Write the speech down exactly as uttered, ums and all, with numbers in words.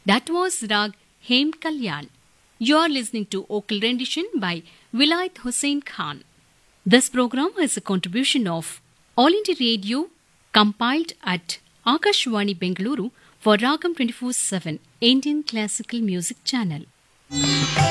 That was Rag Hem Kalyan. You are listening to vocal rendition by Vilayat Hussain Khan. This program is a contribution of All India Radio, compiled at Akashwani Bengaluru for Ragam twenty-four seven Indian Classical Music Channel.